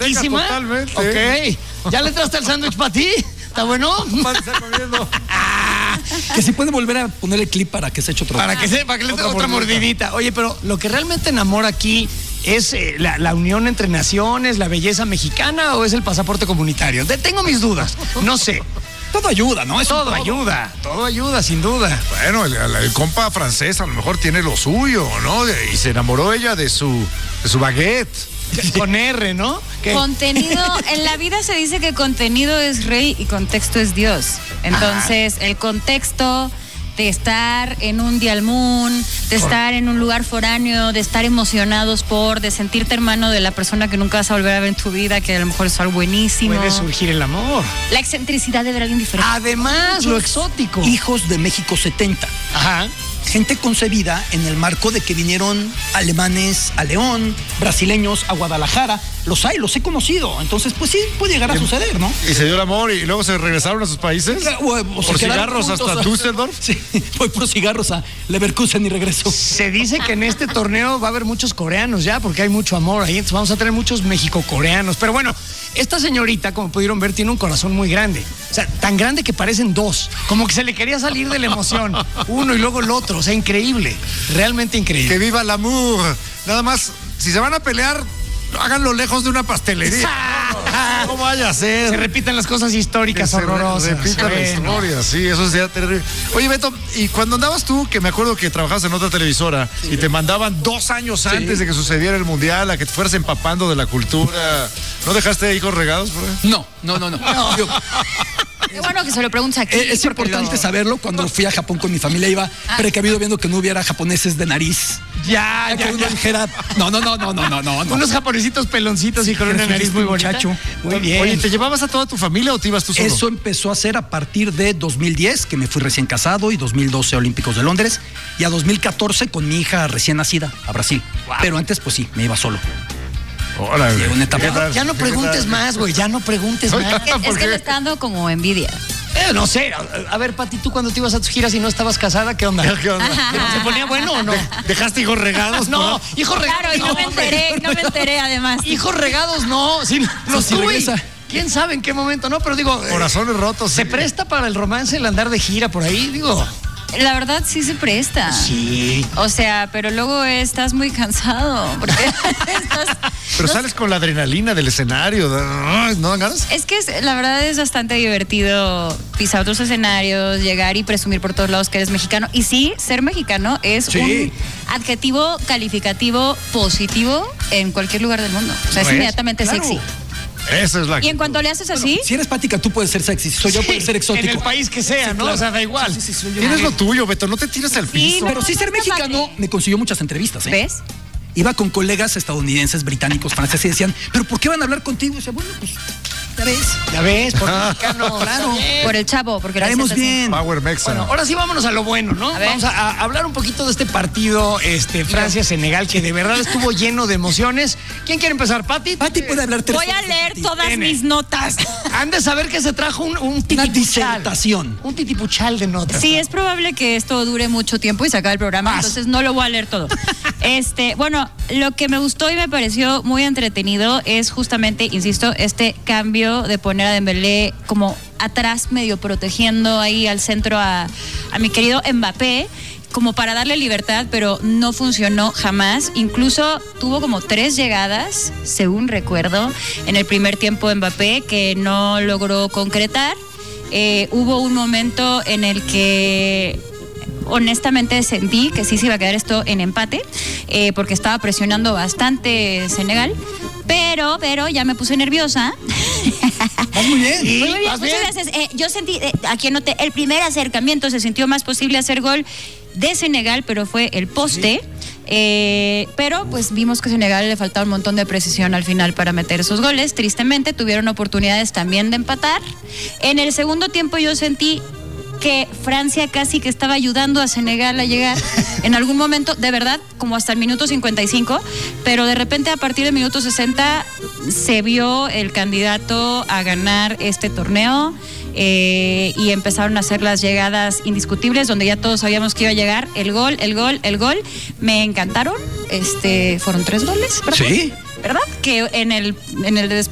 riquísima. Totalmente. Ok. ¿Ya le entraste el sándwich para ti? ¿Está bueno? Está comiendo. Que si puede volver a poner el clip para que se eche otro. Para que le dé otra mordidita. Oye, pero lo que realmente enamora aquí es la unión entre naciones, la belleza mexicana, o es el pasaporte comunitario. Tengo mis dudas. No sé. Todo ayuda, ¿no? Todo ayuda, sin duda. Bueno, el compa francés a lo mejor tiene lo suyo, ¿no? Y se enamoró ella de su baguette. Con R, ¿no? ¿Qué? Contenido, en la vida se dice que contenido es rey y contexto es Dios. Entonces, el contexto de estar en un Dial Moon, de estar en un lugar foráneo, de estar emocionados de sentirte hermano de la persona que nunca vas a volver a ver en tu vida, que a lo mejor es algo buenísimo. Puede surgir el amor. La excentricidad de ver a alguien diferente. Además, lo exótico. Hijos de México 70. Ajá. Gente concebida en el marco de que vinieron alemanes a León, brasileños a Guadalajara. Los he conocido. Entonces, pues sí, puede llegar a suceder, ¿no? Y se dio el amor y luego se regresaron a sus países. Por cigarros hasta Düsseldorf. Sí, voy por cigarros a Leverkusen y regreso. Se dice que en este torneo va a haber muchos coreanos ya, porque hay mucho amor ahí. Entonces vamos a tener muchos mexicocoreanos. Pero bueno, esta señorita, como pudieron ver, tiene un corazón muy grande. O sea, tan grande que parecen dos. Como que se le quería salir de la emoción. Uno y luego el otro. O sea, increíble. Realmente increíble. Que viva el amor. Nada más, si se van a pelear, háganlo lejos de una pastelería. No vaya a ser. Se repiten las cosas históricas horrorosas. Se repiten la historia, sí, eso sería terrible. Oye, Beto, y cuando andabas tú, que me acuerdo que trabajabas en otra televisora y te mandaban 2 años antes de que sucediera el mundial a que te fueras empapando de la cultura, ¿no dejaste hijos regados por ahí? No. Qué bueno que se lo preguntes aquí. Es importante saberlo. Cuando fui a Japón con mi familia iba precavido viendo que no hubiera japoneses de nariz. Ya. Que uno dijera, no. Unos japonesitos peloncitos y con una nariz muy bonita. Muchacho. Muy bien. Oye, ¿te llevabas a toda tu familia o te ibas tú solo? Eso empezó a ser a partir de 2010, que me fui recién casado, y 2012 Olímpicos de Londres, y a 2014 con mi hija recién nacida a Brasil. Wow. Pero antes, pues sí, me iba solo. Órale. Ya no preguntes más, güey. Ya no preguntes más. Es que le está dando como envidia. No sé. A ver, Pati, tú cuando te ibas a tus giras y no estabas casada, ¿qué onda? ¿Qué onda? ¿Se ponía bueno o no? ¿Dejaste hijos regados? No, hijos regados. Claro, y no me enteré además. Hijos regados, no. Sí, los tuve. ¿Quién sabe en qué momento? No, pero digo. Corazones rotos. ¿Se presta para el romance el andar de gira por ahí? Digo. La verdad sí se presta. Sí. O sea, pero luego estás muy cansado. Porque pero sales con la adrenalina del escenario. ¿No dan ganas? Es que la verdad es bastante divertido pisar otros escenarios, llegar y presumir por todos lados que eres mexicano. Y sí, ser mexicano es un adjetivo calificativo positivo en cualquier lugar del mundo. O sea, es inmediatamente sexy. Esa es la Y en cuanto le haces así. Si eres Pática, tú puedes ser sexy. Si soy yo, puedes ser exótico. En el país que sea, ¿no? Claro. O sea, da igual. Tienes lo tuyo, Beto. No te tires al piso. Pero sí, ser mexicano me consiguió muchas entrevistas, ¿eh? ¿Ves? Iba con colegas estadounidenses, británicos, franceses y decían, ¿pero por qué van a hablar contigo? Y decía, bueno, pues, ya ves, por mexicano, claro. Por el chavo, porque caemos bien. Power Mexa. Bueno, ahora sí vámonos a lo bueno, ¿no? Vamos a hablar un poquito de este partido, Francia-Senegal, que de verdad estuvo lleno de emociones. ¿Quién quiere empezar? ¿Pati? Pati puede hablar 3 Voy a leer todas mis notas. Han de saber que se trajo un una disertación. Un titipuchal de notas. Sí, es probable que esto dure mucho tiempo y se acabe el programa, entonces no lo voy a leer todo. Bueno, lo que me gustó y me pareció muy entretenido es justamente, insisto, este cambio de poner a Dembélé como atrás, medio protegiendo ahí al centro a mi querido Mbappé, como para darle libertad, pero no funcionó jamás. Incluso tuvo como 3 llegadas, según recuerdo, en el primer tiempo Mbappé, que no logró concretar. Hubo un momento en el que honestamente sentí que sí se iba a quedar esto en empate, porque estaba presionando bastante Senegal, pero ya me puse nerviosa. Vas muy bien. ¿Sí? Muy bien, ¿Vas bien? muchas gracias. Yo sentí, aquí anoté, el primer acercamiento se sintió más posible hacer gol de Senegal, pero fue el poste. Pero pues vimos que a Senegal le faltaba un montón de precisión al final para meter esos goles. Tristemente tuvieron oportunidades también de empatar. En el segundo tiempo yo sentí que Francia casi que estaba ayudando a Senegal a llegar en algún momento, de verdad, como hasta el minuto 55, pero de repente a partir del minuto 60 se vio el candidato a ganar este torneo, y empezaron a hacer las llegadas indiscutibles donde ya todos sabíamos que iba a llegar el gol. Me encantaron, fueron 3 goles, ¿verdad? Sí. ¿Verdad? Que en el